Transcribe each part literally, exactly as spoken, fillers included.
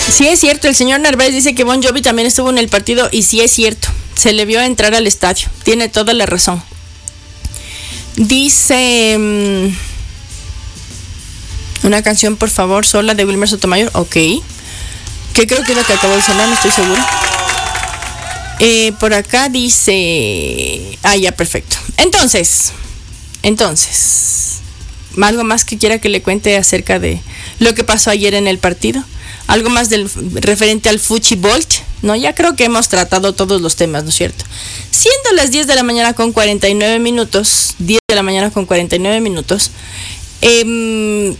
Sí es cierto, el señor Narváez dice que Bon Jovi también estuvo en el partido y sí es cierto, se le vio entrar al estadio, tiene toda la razón. Dice um, una canción por favor, sola de Wilmer Sotomayor, ok, que creo que es la que acabo de sonar, no estoy segura. Eh, por acá dice, ah ya, perfecto. Entonces, entonces, algo más que quiera que le cuente acerca de lo que pasó ayer en el partido. Algo más del referente al fútbol, ¿no? Ya creo que hemos tratado todos los temas, ¿no es cierto? Siendo las diez de la mañana con cuarenta y nueve minutos, diez de la mañana con cuarenta y nueve minutos, eh,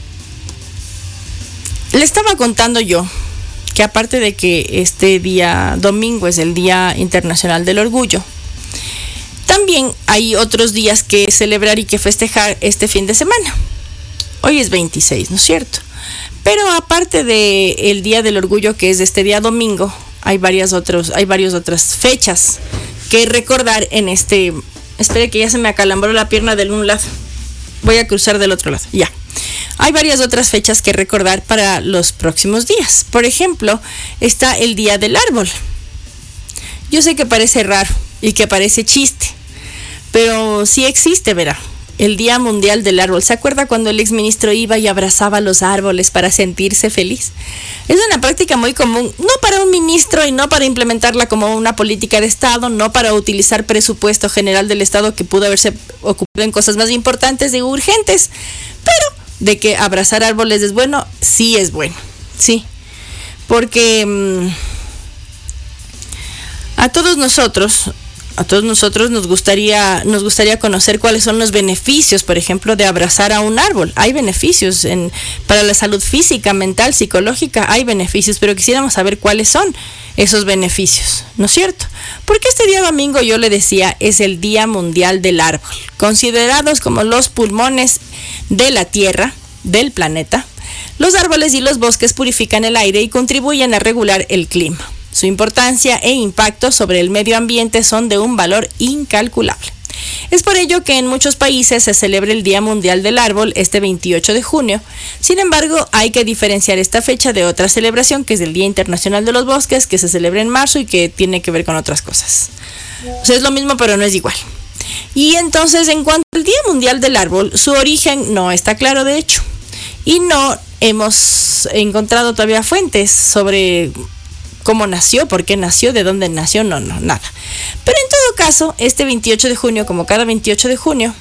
le estaba contando yo que aparte de que este día domingo es el Día Internacional del Orgullo, también hay otros días que celebrar y que festejar este fin de semana. Hoy es veintiséis, ¿no es cierto? Pero aparte del Día del Orgullo, que es este día domingo, hay varias otros, hay varias otras fechas que recordar en este... Espere que ya se me acalambró la pierna del un lado. Voy a cruzar del otro lado, ya. Hay varias otras fechas que recordar para los próximos días. Por ejemplo, está el Día del Árbol. Yo sé que parece raro y que parece chiste, pero sí existe, verá. El Día Mundial del Árbol. ¿Se acuerda cuando el exministro iba y abrazaba los árboles para sentirse feliz? Es una práctica muy común, no para un ministro y no para implementarla como una política de Estado, no para utilizar presupuesto general del Estado que pudo haberse ocupado en cosas más importantes y urgentes, pero de que abrazar árboles es bueno, sí es bueno, sí. Porque mmm, a todos nosotros... A todos nosotros nos gustaría, nos gustaría conocer cuáles son los beneficios, por ejemplo, de abrazar a un árbol. Hay beneficios en, para la salud física, mental, psicológica, hay beneficios, pero quisiéramos saber cuáles son esos beneficios, ¿no es cierto? Porque este día domingo, yo le decía, es el Día Mundial del Árbol, considerados como los pulmones de la Tierra, del planeta. Los árboles y los bosques purifican el aire y contribuyen a regular el clima. Su importancia e impacto sobre el medio ambiente son de un valor incalculable. Es por ello que en muchos países se celebra el Día Mundial del Árbol este veintiocho de junio. Sin embargo, hay que diferenciar esta fecha de otra celebración, que es el Día Internacional de los Bosques, que se celebra en marzo y que tiene que ver con otras cosas. O sea, es lo mismo, pero no es igual. Y entonces, en cuanto al Día Mundial del Árbol, su origen no está claro, de hecho. Y no hemos encontrado todavía fuentes sobre cómo nació, por qué nació, de dónde nació, no, no, nada. Pero en todo caso, este veintiocho de junio, como cada veintiocho de junio,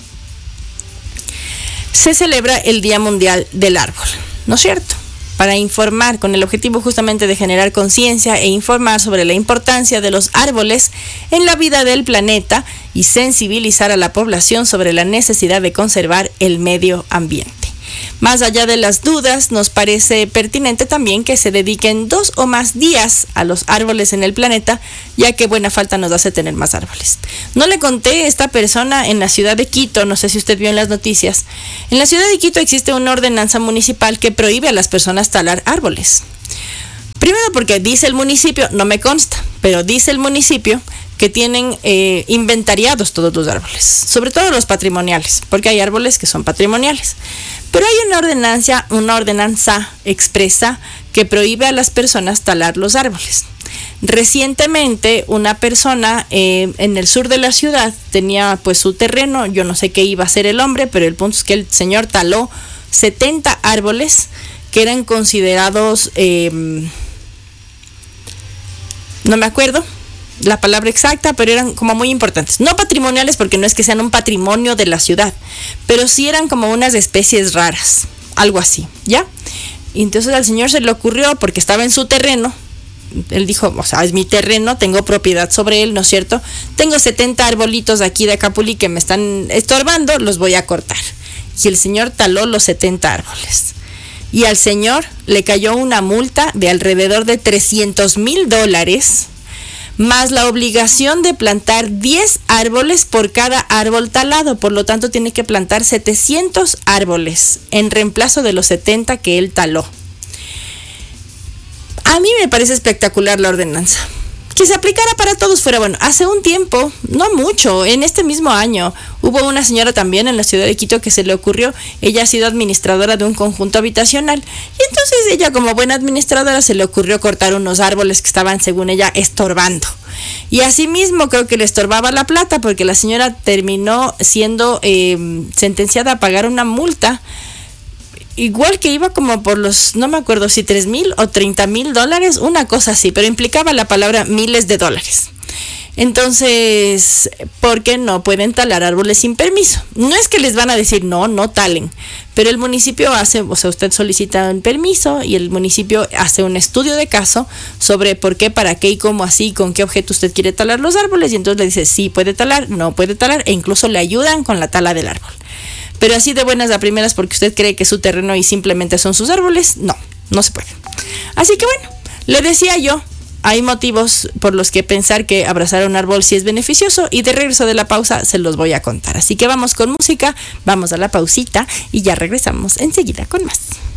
se celebra el Día Mundial del Árbol, ¿no es cierto? Para informar, con el objetivo justamente de generar conciencia e informar sobre la importancia de los árboles en la vida del planeta y sensibilizar a la población sobre la necesidad de conservar el medio ambiente. Más allá de las dudas, nos parece pertinente también que se dediquen dos o más días a los árboles en el planeta, ya que buena falta nos hace tener más árboles. No le conté, esta persona en la ciudad de Quito, no sé si usted vio en las noticias, en la ciudad de Quito existe una ordenanza municipal que prohíbe a las personas talar árboles. Primero porque dice el municipio, no me consta, pero dice el municipio que tienen eh, inventariados todos los árboles, sobre todo los patrimoniales, porque hay árboles que son patrimoniales. Pero hay una ordenanza, una ordenanza expresa que prohíbe a las personas talar los árboles. Recientemente una persona eh, en el sur de la ciudad tenía pues su terreno, yo no sé qué iba a hacer el hombre, pero el punto es que el señor taló setenta árboles que eran considerados, eh, no me acuerdo la palabra exacta, pero eran como muy importantes. No patrimoniales porque no es que sean un patrimonio de la ciudad, pero sí eran como unas especies raras, algo así, ¿ya? Y entonces al señor se le ocurrió, porque estaba en su terreno, él dijo, o sea, es mi terreno, tengo propiedad sobre él, ¿no es cierto? Tengo setenta arbolitos aquí de Acapulí que me están estorbando, los voy a cortar. Y el señor taló los setenta árboles. Y al señor le cayó una multa de alrededor de trescientos mil dólares, más la obligación de plantar diez árboles por cada árbol talado. Por lo tanto, tiene que plantar setecientos árboles en reemplazo de los setenta que él taló. A mí me parece espectacular la ordenanza. que se aplicara para todos fuera bueno. Hace un tiempo, no mucho, en este mismo año, hubo una señora también en la ciudad de Quito que se le ocurrió, ella ha sido administradora de un conjunto habitacional, y entonces ella, como buena administradora, se le ocurrió cortar unos árboles que estaban, según ella, estorbando. Y asimismo creo que le estorbaba la plata, porque la señora terminó siendo eh, sentenciada a pagar una multa, igual que iba como por los, no me acuerdo si tres mil o treinta mil dólares, una cosa así, pero implicaba la palabra miles de dólares. Entonces, ¿por qué no pueden talar árboles sin permiso? No es que les van a decir no, no talen, pero el municipio hace, o sea, usted solicita un permiso y el municipio hace un estudio de caso sobre por qué, para qué y cómo así, con qué objeto usted quiere talar los árboles, y entonces le dice sí puede talar, no puede talar, e incluso le ayudan con la tala del árbol. Pero así de buenas a primeras porque usted cree que es su terreno y simplemente son sus árboles, no, no se puede. Así que bueno, le decía yo, hay motivos por los que pensar que abrazar un árbol sí es beneficioso, y de regreso de la pausa se los voy a contar. Así que vamos con música, vamos a la pausita y ya regresamos enseguida con más.